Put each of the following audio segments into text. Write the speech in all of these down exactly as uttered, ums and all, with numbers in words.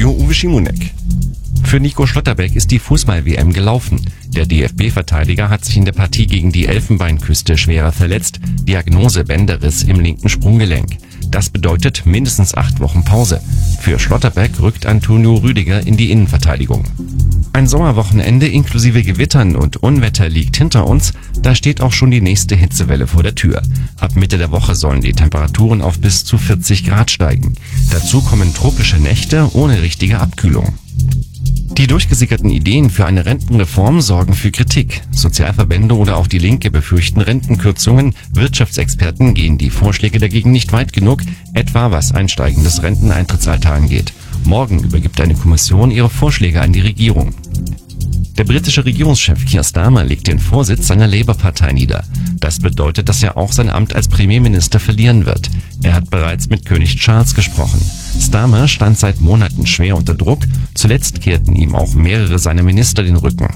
Studio Uwe Schimonek. Für Nico Schlotterbeck ist die Fußball-W M gelaufen. Der D F B-Verteidiger hat sich in der Partie gegen die Elfenbeinküste schwerer verletzt. Diagnose Bänderriss im linken Sprunggelenk. Das bedeutet mindestens acht Wochen Pause. Für Schlotterbeck rückt Antonio Rüdiger in die Innenverteidigung. Ein Sommerwochenende inklusive Gewittern und Unwetter liegt hinter uns. Da steht auch schon die nächste Hitzewelle vor der Tür. Ab Mitte der Woche sollen die Temperaturen auf bis zu vierzig Grad steigen. Dazu kommen tropische Nächte ohne richtige Abkühlung. Die durchgesickerten Ideen für eine Rentenreform sorgen für Kritik. Sozialverbände oder auch die Linke befürchten Rentenkürzungen. Wirtschaftsexperten gehen die Vorschläge dagegen nicht weit genug, etwa was ein steigendes Renteneintrittsalter angeht. Morgen übergibt eine Kommission ihre Vorschläge an die Regierung. Der britische Regierungschef Keir Starmer legt den Vorsitz seiner Labour-Partei nieder. Das bedeutet, dass er auch sein Amt als Premierminister verlieren wird. Er hat bereits mit König Charles gesprochen. Starmer stand seit Monaten schwer unter Druck. Zuletzt kehrten ihm auch mehrere seiner Minister den Rücken.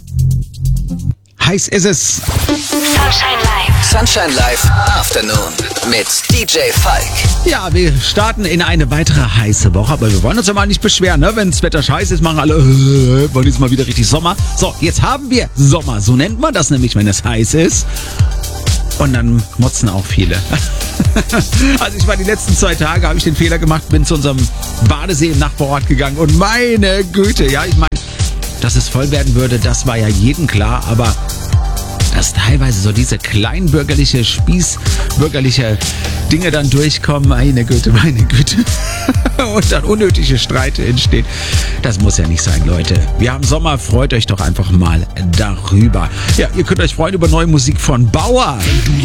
Heiß ist es. Sunshine Live. Sunshine Live Afternoon mit D J Falk. Ja, wir starten in eine weitere heiße Woche, aber wir wollen uns ja mal nicht beschweren, ne? Wenn das Wetter scheiße ist, machen alle, äh, wollen jetzt mal wieder richtig Sommer. So, jetzt haben wir Sommer, so nennt man das nämlich, wenn es heiß ist. Und dann motzen auch viele. Also ich war die letzten zwei Tage, habe ich den Fehler gemacht, bin zu unserem Badesee im Nachbarort gegangen und meine Güte, ja, ich meine, dass es voll werden würde, das war ja jedem klar, aber dass teilweise so diese kleinbürgerliche, spießbürgerliche Dinge dann durchkommen, meine Güte, meine Güte, und dann unnötige Streite entstehen. Das muss ja nicht sein, Leute. Wir haben Sommer, freut euch doch einfach mal darüber. Ja, ihr könnt euch freuen über neue Musik von Bauer.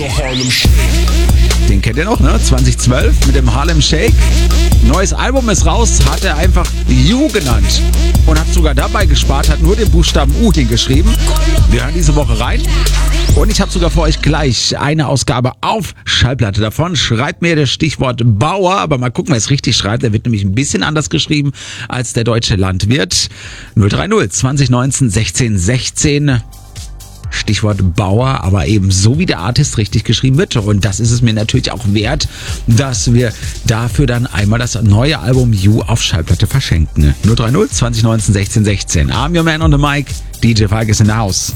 Den kennt ihr noch, ne? zwanzig zwölf mit dem Harlem Shake. Neues Album ist raus, hat er einfach You genannt. Und hat sogar dabei gespart, hat nur den Buchstaben U hingeschrieben. Wir hören diese Woche rein. Und ich habe sogar für euch gleich eine Ausgabe auf Schallplatte davon. Schreibt mir das Stichwort Bauer, aber mal gucken, wer es richtig schreibt. Der wird nämlich ein bisschen anders geschrieben als der deutsche Landwirt. null drei null zwanzig neunzehn sechzehn sechzehn. Stichwort Bauer, aber eben so wie der Artist richtig geschrieben wird. Und das ist es mir natürlich auch wert, dass wir dafür dann einmal das neue Album You auf Schallplatte verschenken. null drei null zwanzig neunzehn sechzehn sechzehn. I'm your man on the mic. D J Falk is in the house.